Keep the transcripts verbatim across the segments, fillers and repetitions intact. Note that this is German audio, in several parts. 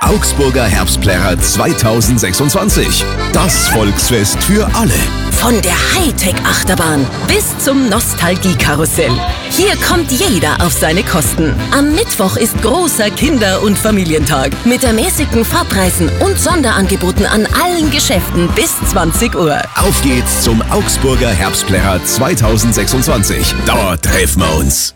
Augsburger Herbstplärrer zweitausendsechsundzwanzig. Das Volksfest für alle. Von der Hightech-Achterbahn bis zum Nostalgie-Karussell. Hier kommt jeder auf seine Kosten. Am Mittwoch ist großer Kinder- und Familientag mit ermäßigten Fahrpreisen und Sonderangeboten an allen Geschäften bis zwanzig Uhr. Auf geht's zum Augsburger Herbstplärrer zweitausendsechsundzwanzig. Dort treffen wir uns.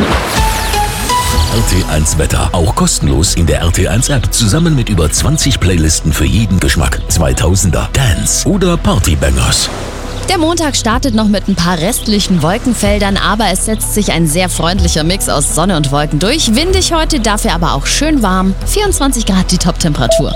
R T eins Wetter. Auch kostenlos in der R T eins App. Zusammen mit über zwanzig Playlisten für jeden Geschmack. zweitausender, Dance oder Partybangers. Der Montag startet noch mit ein paar restlichen Wolkenfeldern, aber es setzt sich ein sehr freundlicher Mix aus Sonne und Wolken durch. Windig heute, dafür aber auch schön warm. vierundzwanzig Grad die Toptemperatur.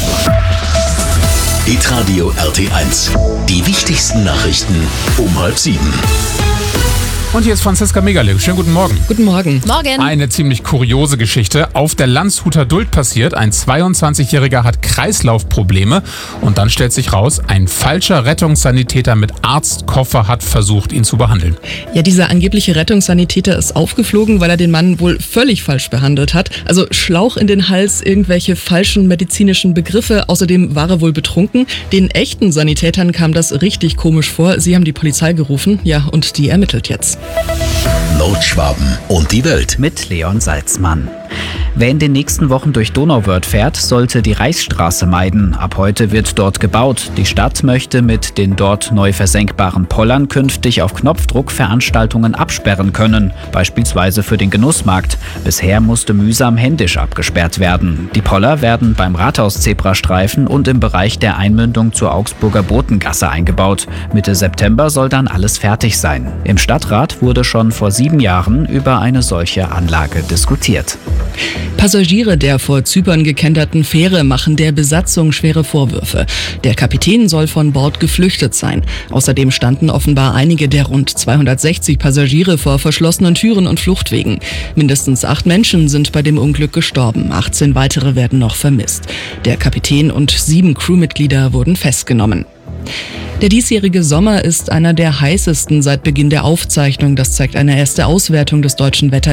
Hitradio R T eins. Die wichtigsten Nachrichten um halb sieben. Und hier ist Franziska Megale. Schönen guten Morgen. Guten Morgen. Morgen. Eine ziemlich kuriose Geschichte. Auf der Landshuter Duld passiert. Ein zweiundzwanzigjähriger hat Kreislaufprobleme. Und dann stellt sich raus, ein falscher Rettungssanitäter mit Arztkoffer hat versucht, ihn zu behandeln. Ja, dieser angebliche Rettungssanitäter ist aufgeflogen, weil er den Mann wohl völlig falsch behandelt hat. Also Schlauch in den Hals, irgendwelche falschen medizinischen Begriffe. Außerdem war er wohl betrunken. Den echten Sanitätern kam das richtig komisch vor. Sie haben die Polizei gerufen. Ja, und die ermittelt jetzt. Nordschwaben und die Welt. Mit Leon Salzmann. Wer in den nächsten Wochen durch Donauwörth fährt, sollte die Reichsstraße meiden. Ab heute wird dort gebaut. Die Stadt möchte mit den dort neu versenkbaren Pollern künftig auf Knopfdruck Veranstaltungen absperren können, beispielsweise für den Genussmarkt. Bisher musste mühsam händisch abgesperrt werden. Die Poller werden beim Rathaus-Zebrastreifen und im Bereich der Einmündung zur Augsburger Botengasse eingebaut. Mitte September soll dann alles fertig sein. Im Stadtrat wurde schon vor sieben Jahren über eine solche Anlage diskutiert. Passagiere der vor Zypern gekenterten Fähre machen der Besatzung schwere Vorwürfe. Der Kapitän soll von Bord geflüchtet sein. Außerdem standen offenbar einige der rund zweihundertsechzig Passagiere vor verschlossenen Türen und Fluchtwegen. Mindestens acht Menschen sind bei dem Unglück gestorben. achtzehn weitere werden noch vermisst. Der Kapitän und sieben Crewmitglieder wurden festgenommen. Der diesjährige Sommer ist einer der heißesten seit Beginn der Aufzeichnung. Das zeigt eine erste Auswertung des Deutschen Wetter